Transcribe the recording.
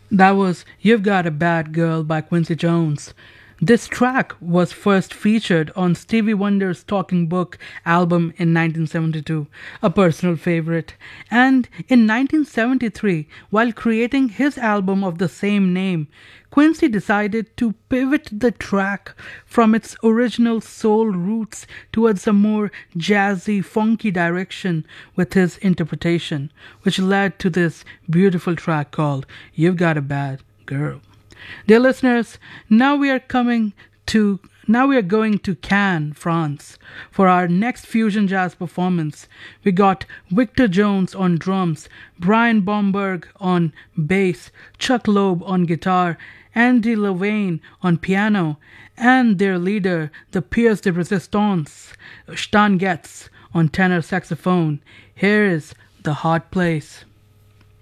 That was You've Got a Bad Girl by Quincy Jones. This track was first featured on Stevie Wonder's Talking Book album in 1972, a personal favorite. And in 1973, while creating his album of the same name, Quincy decided to pivot the track from its original soul roots towards a more jazzy, funky direction with his interpretation, which led to this beautiful track called You've Got a Bad Girl. Dear listeners, now we are going to Cannes, France for our next fusion jazz performance. We got Victor Jones on drums, Brian Bomberg on bass, Chuck Loeb on guitar, Andy Levine on piano, and their leader, the Pièce de Resistance, Stan Getz on tenor saxophone. Here is The Hard Place.